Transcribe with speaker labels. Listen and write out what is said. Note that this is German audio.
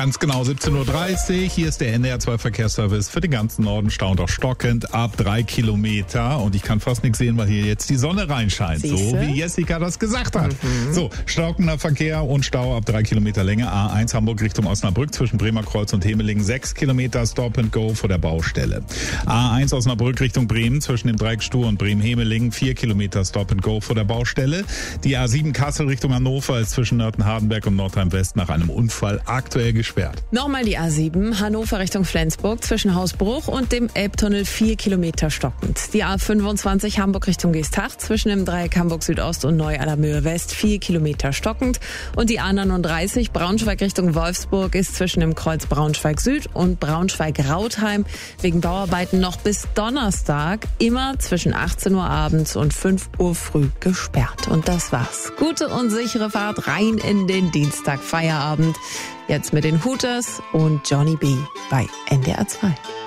Speaker 1: Ganz genau 17.30 Uhr. Hier ist der NDR 2 Verkehrsservice für den ganzen Norden. Stauend auch stockend ab 3 Kilometer. Und ich kann fast nichts sehen, weil hier jetzt die Sonne reinscheint.
Speaker 2: Siehste?
Speaker 1: So wie Jessica das gesagt hat. So, stockender Verkehr und Stau ab 3 Kilometer Länge. A1 Hamburg Richtung Osnabrück zwischen Bremer Kreuz und Hemeling. 6 Kilometer Stop and Go vor der Baustelle. A1 Osnabrück Richtung Bremen zwischen dem Dreieck Stur und Bremen-Hemeling. 4 Kilometer Stop and Go vor der Baustelle. Die A7 Kassel Richtung Hannover ist zwischen Nörten-Hardenberg und Nordheim-West nach einem Unfall aktuell gesperrt.
Speaker 2: Nochmal die A7, Hannover Richtung Flensburg zwischen Hausbruch und dem Elbtunnel 4 Kilometer stockend. Die A25 Hamburg Richtung Geesthacht zwischen dem Dreieck Hamburg Südost und Neu-Allermöhe West 4 Kilometer stockend. Und die A39 Braunschweig Richtung Wolfsburg ist zwischen dem Kreuz Braunschweig Süd und Braunschweig-Rautheim wegen Bauarbeiten noch bis Donnerstag immer zwischen 18 Uhr abends und 5 Uhr früh gesperrt. Und das war's. Gute und sichere Fahrt rein in den Dienstag Feierabend. Jetzt mit den Hooters und Johnny B. bei NDR 2.